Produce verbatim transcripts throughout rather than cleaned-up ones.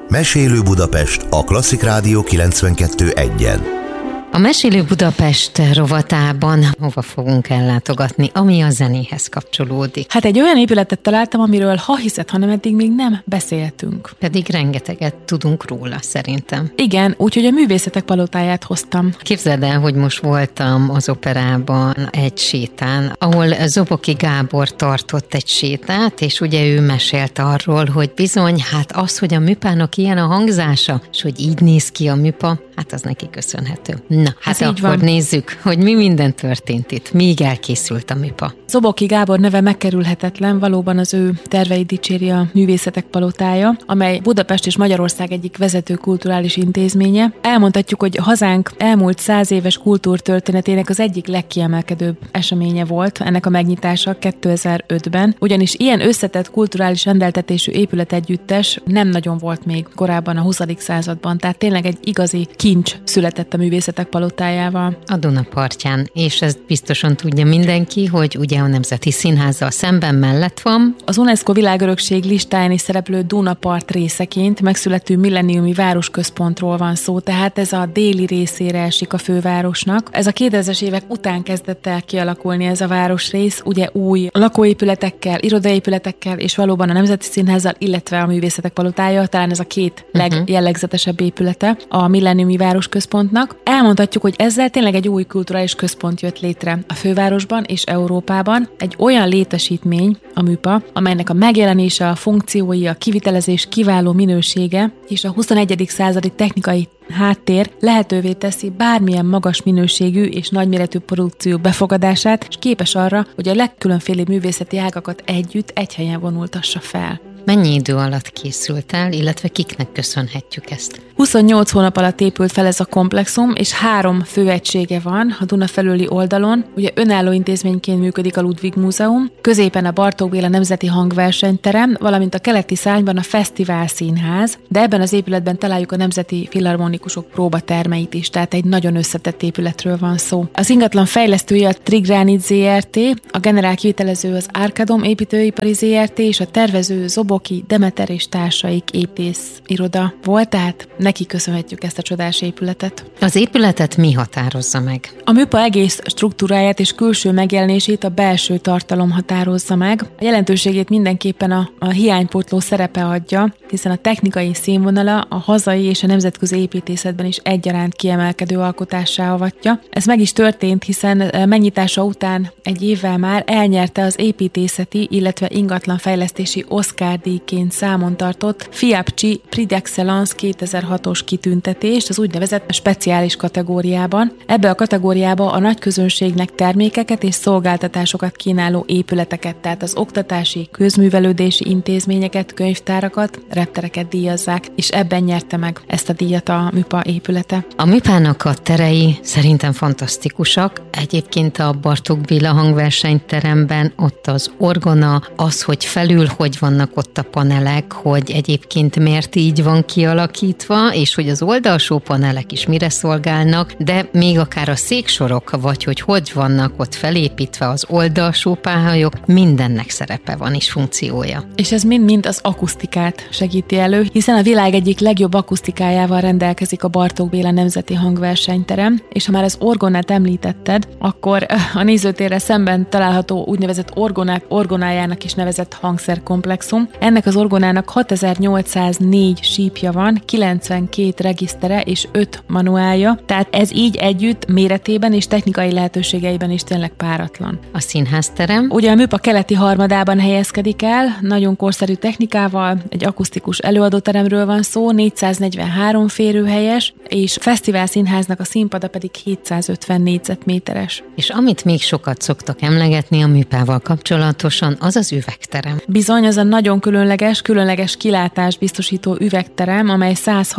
Mesélő Budapest a Klasszik Rádió kilencvenkettő egyen. A Mesélő Budapest rovatában hova fogunk ellátogatni, ami a zenéhez kapcsolódik? Hát egy olyan épületet találtam, amiről ha hiszed, hanem eddig még nem beszéltünk. Pedig rengeteget tudunk róla, szerintem. Igen, úgyhogy a Művészetek Palotáját hoztam. Képzeld el, hogy most voltam az operában egy sétán, ahol Zoboki Gábor tartott egy sétát, és ugye ő mesélt arról, hogy bizony, hát az, hogy a műpának ilyen a hangzása, és hogy így néz ki a műpa, hát az neki köszönhető. Na, hát akkor van. Nézzük, hogy mi minden történt itt, míg elkészült a műpa. Zoboki Gábor neve megkerülhetetlen, valóban az ő terveit dicséri a Művészetek Palotája, amely Budapest és Magyarország egyik vezető kulturális intézménye. Elmondhatjuk, hogy hazánk elmúlt száz éves kultúrtörténetének az egyik legkiemelkedőbb eseménye volt ennek a megnyitása kétezer-ötben, ugyanis ilyen összetett kulturális rendeltetésű épületegyüttes nem nagyon volt még korábban a huszadik században, tehát tényleg egy igazi kincs született a Művészetek Palotájával. A Duna partján, és ezt biztosan tudja mindenki, hogy ugye a Nemzeti Színházzal szemben mellett van. Az UNESCO világörökség listáján is szereplő Duna part részeként megszülető milleniumi városközpontról van szó, tehát ez a déli részére esik a fővárosnak. Ez a kétezres évek után kezdett el kialakulni ez a városrész, ugye új lakóépületekkel, irodaépületekkel, és valóban a Nemzeti Színházzal, illetve a Művészetek Palotája, talán ez a két uh-huh. legjellegzetesebb épülete a milleniumi városközpontnak. Elmondhatjuk, hogy ezzel tényleg egy új kulturális központ jött létre a fővárosban és Európában. Egy olyan létesítmény, a műpa, amelynek a megjelenése, a funkciói, a kivitelezés kiváló minősége és a huszonegyedik századi technikai háttér lehetővé teszi bármilyen magas minőségű és nagyméretű produkció befogadását, és képes arra, hogy a legkülönfélébb művészeti ágakat együtt egy helyen vonultassa fel. Mennyi idő alatt készült el, illetve kiknek köszönhetjük ezt? huszonnyolc hónap alatt épült fel ez a komplexum, és három főegysége van a Duna felőli oldalon. Ugye önálló intézményként működik a Ludwig Múzeum, középen a Bartók Béla Nemzeti Hangversenyterem, valamint a keleti szárnyban a Fesztivál Színház, de ebben az épületben találjuk a Nemzeti Filharmonikusok próbatermeit is, tehát egy nagyon összetett épületről van szó. Az ingatlan fejlesztője a Trigránit zé er té, a generál kivitelező az Árkadom építőipari zé er té, és a tervező Zoboki, Demeter és társaik épész iroda volt, tehát neki köszönhetjük ezt a csodás épületet. Az épületet mi határozza meg? A műpa egész struktúráját és külső megjelenését a belső tartalom határozza meg. A jelentőségét mindenképpen a, a hiánypótló szerepe adja, hiszen a technikai színvonala a hazai és a nemzetközi építészetben is egyaránt kiemelkedő alkotássá avatja. Ez meg is történt, hiszen megnyitása után egy évvel már elnyerte az építészeti, illetve ingatlanfejlesztési Oscar-díjként számon tartott Fiapcsi Prix d'Excellence kétezer-hatos kitüntetést az úgynevezett speciális kategóriában. Ebbe a kategóriába a nagy közönségnek termékeket és szolgáltatásokat kínáló épületeket, tehát az oktatási, közművelődési intézményeket, könyvtárakat, reptereket díjazzák, és ebben nyerte meg ezt a díjat a műpa épülete. A műpának a terei szerintem fantasztikusak. Egyébként a Bartók Béla Hangversenyteremben ott az orgona, az, hogy felül hogy vannak ott a panelek, hogy egyébként miért így van kialakítva, és hogy az oldalsó panelek is mire szolgálnak, de még akár a széksorok, vagy hogy hogy vannak ott felépítve az oldalsó pályok, mindennek szerepe van és funkciója. És ez mind-mind az akusztikát segíti elő, hiszen a világ egyik legjobb akusztikájával rendelkezik a Bartók Béla Nemzeti Hangversenyterem, és ha már az orgonát említetted, akkor a nézőtérre szemben található úgynevezett orgonák orgonájának is nevezett hangszerkomplexum. Ennek az orgonának hatezer-nyolcszáznégy sípja van, kilencvenkét regisztere és öt manuálja, tehát ez így együtt méretében és technikai lehetőségeiben is tényleg páratlan. A színházterem? Ugye a műpa keleti harmadában helyezkedik el, nagyon korszerű technikával, egy akusztikus előadóteremről van szó, négyszáznegyvenhárom férőhelyes, és Fesztivál Színháznak a színpada pedig hétszázötven négyzetméteres. És amit még sokat szoktak emlegetni a műpával kapcsolatosan, az az üvegterem. Bizony, az a nagyon különleges, különleges kilátást biztosító üvegterem, amely száz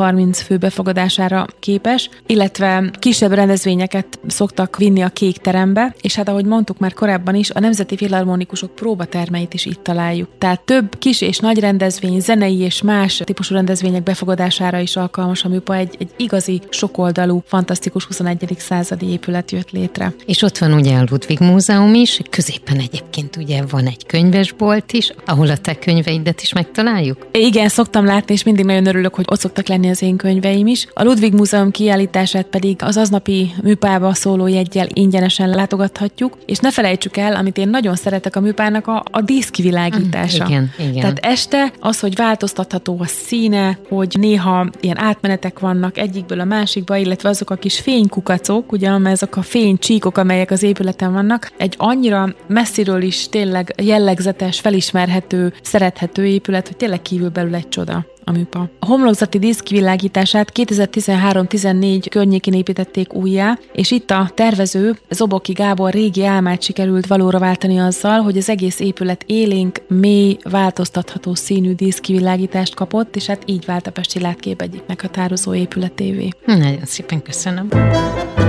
húsz-harminc fő befogadására képes, illetve kisebb rendezvényeket szoktak vinni a Kék terembe, és hát ahogy mondtuk már korábban is, a Nemzeti Filharmonikusok próbatermeit is itt találjuk. Tehát több kis és nagy rendezvény, zenei és más típusú rendezvények befogadására is alkalmas a műpa, egy, egy igazi, sokoldalú, fantasztikus huszonegyedik századi épület jött létre. És ott van ugye a Ludwig Múzeum is, középen egyébként ugye van egy könyvesbolt is, ahol a te könyveidet is megtaláljuk? Igen, szoktam látni, és mindig nagyon örülök, hogy ott szoktak lenni az én könyveim is. A Ludwig Múzeum kiállítását pedig az aznapi műpába szóló jeggyel ingyenesen látogathatjuk, és ne felejtsük el, amit én nagyon szeretek a műpának, a, a díszkivilágítása. Igen, igen. Tehát este az, hogy változtatható a színe, hogy néha ilyen átmenetek vannak egyikből a másikba, illetve azok a kis fénykukacok, ugye, ezek a fénycsíkok, amelyek az épületen vannak, egy annyira messziről is tényleg jellegzetes, felismerhető, szerethető épület, hogy tényleg kívül belül egy csoda a műpa. A homlokzati díszkivilágítását kétezer-tizenhárom-tizennégy környékén építették újjá, és itt a tervező Zoboki Gábor régi álmát sikerült valóra váltani azzal, hogy az egész épület élénk, mély, változtatható színű díszkivilágítást kapott, és hát így vált a pesti látkép egyik meghatározó épületévé. Nagyon szépen köszönöm.